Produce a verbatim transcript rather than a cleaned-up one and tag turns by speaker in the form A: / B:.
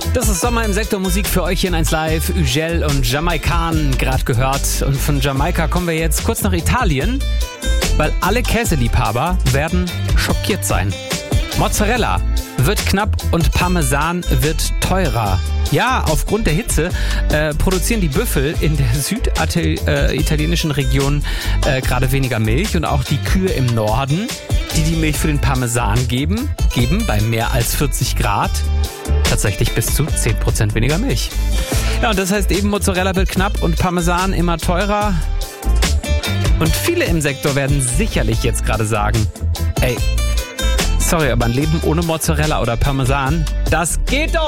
A: Das ist Sommer im Sektor Musik für euch hier in eins Live. Ugel und Jamaican gerade gehört. Und von Jamaika kommen wir jetzt kurz nach Italien, weil alle Käseliebhaber werden schockiert sein. Mozzarella wird knapp und Parmesan wird teurer. Ja, aufgrund der Hitze äh, produzieren die Büffel in der süditalienischen Region äh, gerade weniger Milch und auch die Kühe im Norden, die die Milch für den Parmesan geben, geben bei mehr als vierzig Grad tatsächlich bis zu zehn Prozent weniger Milch. Ja, und das heißt eben, Mozzarella wird knapp und Parmesan immer teurer. Und viele im Sektor werden sicherlich jetzt gerade sagen, ey, sorry, aber ein Leben ohne Mozzarella oder Parmesan, das geht doch